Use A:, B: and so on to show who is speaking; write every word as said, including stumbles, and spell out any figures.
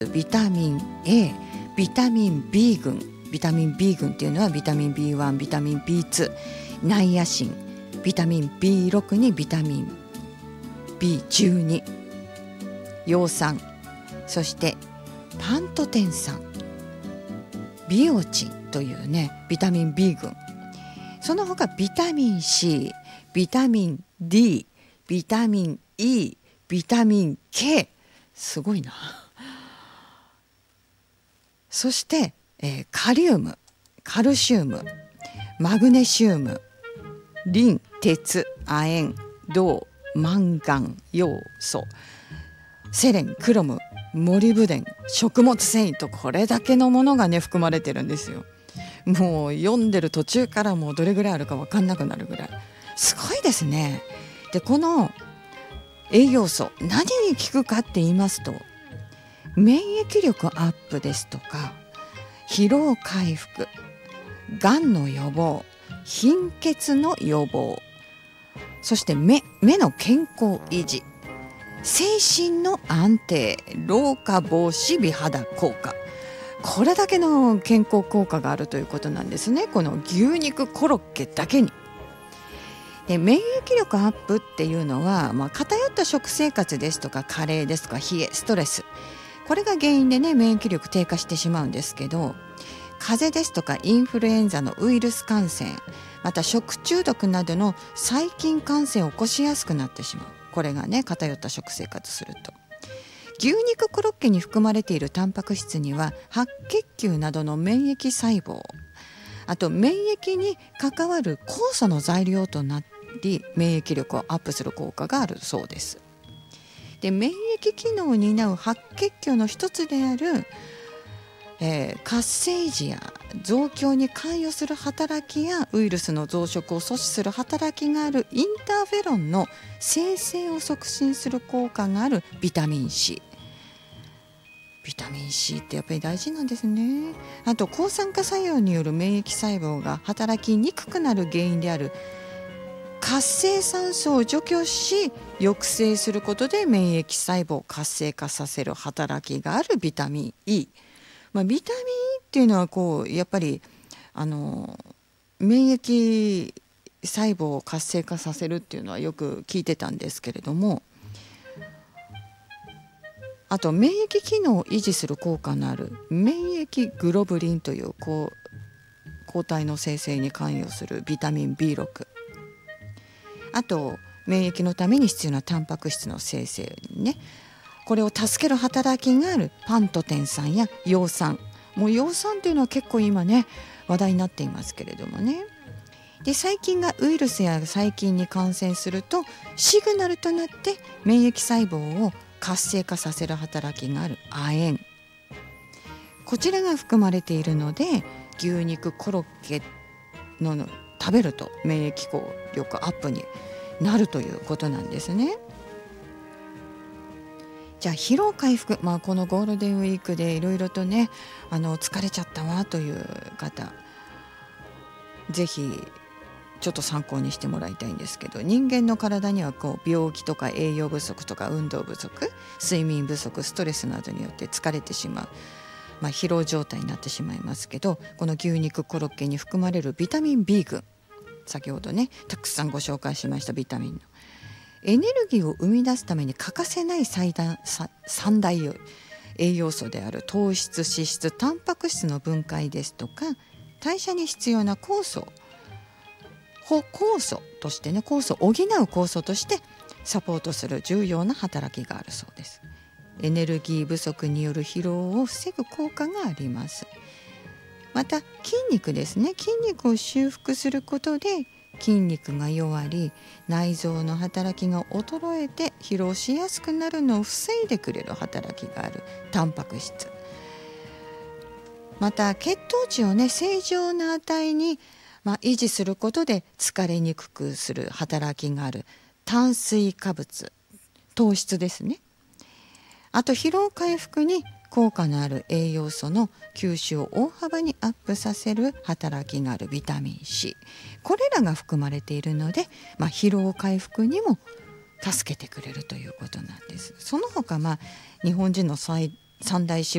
A: ビタミン A、ビタミン B 群、ビタミン B 群っていうのはビタミン ビーワン、ビタミン ビーツー、ナイアシン、ビタミン ビーシックス にビタミン ビーじゅうに、葉酸、そしてパントテン酸、ビオチンというねビタミン B 群、その他ビタミン C、ビタミン D、ビタミン E、ビタミン K、 すごいな。そして、えー、カリウム、カルシウム、マグネシウム、リン、鉄、亜鉛、銅、マンガン、ヨウ素、セレン、クロム、モリブデン、食物繊維と、これだけのものがね含まれてるんですよ。もう読んでる途中からもうどれぐらいあるか分かんなくなるぐらいすごいですね。でこの栄養素何に効くかって言いますと、免疫力アップですとか、疲労回復、がんの予防、貧血の予防、そして目、目の健康維持、精神の安定、老化防止、美肌効果、これだけの健康効果があるということなんですね、この牛肉コロッケだけに。で免疫力アップっていうのは、まあ、偏った食生活ですとか加齢ですとか冷え、ストレス、これが原因でね免疫力低下してしまうんですけど、風邪ですとかインフルエンザのウイルス感染、また食中毒などの細菌感染を起こしやすくなってしまう。これがね偏った食生活すると。牛肉コロッケに含まれているタンパク質には白血球などの免疫細胞、あと免疫に関わる酵素の材料となり、免疫力をアップする効果があるそうです。で免疫機能を担う白血球の一つである、えー、活性維持や増強に関与する働きやウイルスの増殖を阻止する働きがあるインターフェロンの生成を促進する効果があるビタミン C。ビタミン C ってやっぱり大事なんですね。あと抗酸化作用による免疫細胞が働きにくくなる原因である活性酸素を除去し抑制することで免疫細胞を活性化させる働きがあるビタミン E。まあ、ビタミン E っていうのはこうやっぱりあの免疫細胞を活性化させるっていうのはよく聞いてたんですけれども、あと免疫機能を維持する効果のある免疫グロブリンという抗抗体の生成に関与するビタミン ビーシックス、あと免疫のために必要なタンパク質の生成にね、これを助ける働きがあるパントテン酸や葉酸、もう葉酸というのは結構今ね話題になっていますけれどもね。で細菌がウイルスや細菌に感染するとシグナルとなって免疫細胞を活性化させる働きがある亜鉛、こちらが含まれているので牛肉コロッケの食べると免疫力アップになるということなんですね。じゃあ疲労回復、まあ、このゴールデンウィークでいろいろとねあの疲れちゃったわという方、ぜひちょっと参考にしてもらいたいんですけど、人間の体にはこう病気とか栄養不足とか運動不足、睡眠不足、ストレスなどによって疲れてしまう、まあ、疲労状態になってしまいますけど、この牛肉コロッケに含まれるビタミン B 群、先ほどねたくさんご紹介しましたビタミンのエネルギーを生み出すために欠かせない最大三大栄養素である糖質、脂質、タンパク質の分解ですとか代謝に必要な酵素、酵素としてね、酵素を補う酵素としてサポートする重要な働きがあるそうです。エネルギー不足による疲労を防ぐ効果があります。また筋肉ですね、筋肉を修復することで筋肉が弱り内臓の働きが衰えて疲労しやすくなるのを防いでくれる働きがあるタンパク質、また血糖値をね正常な値に、まあ、維持することで疲れにくくする働きがある炭水化物、糖質ですね。あと疲労回復に効果のある栄養素の吸収を大幅にアップさせる働きがあるビタミン C、 これらが含まれているので、まあ、疲労回復にも助けてくれるということなんです。その他、まあ、日本人の最三大脂